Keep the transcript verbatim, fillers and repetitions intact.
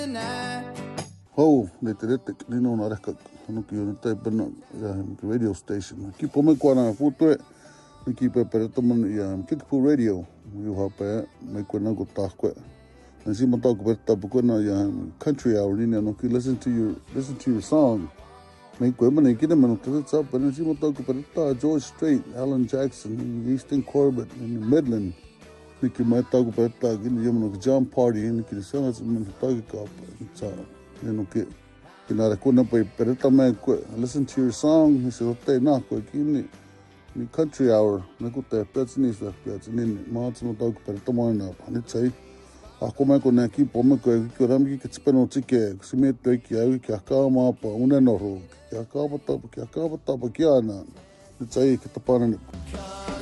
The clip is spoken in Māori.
Hou, le te rete, nino na reka, hanuki o tai pena, ia radio station. Ki pome kua na putue, ki pe pereta man ia Kickapoo Radio, you hape, me kua na ko takwe. And see my talk about that because na ya country hour ni no ki listen to your listen to your song. Me kua man ki na man to tsa pa na see my talk about that George Strait, Alan Jackson, Easton Corbett in Midland. Ni ki mai talk about that ki ni mo John Party ni ki sa na man talk ka tsa ni no ki ki na ko na pa pereta me kua listen to your song ni se te na ko ki ni ni country hour na ko te pets ni sa pets ni ma tsa mo talk pereta mo na pa ni tsai. Ako mai ko na ki pome ko ki rami ki tspeno tike si me te ki au ki aka ma pa una no ro ki aka pa ta ki aka pa ta pa ki ana ni tsai ki tapana ni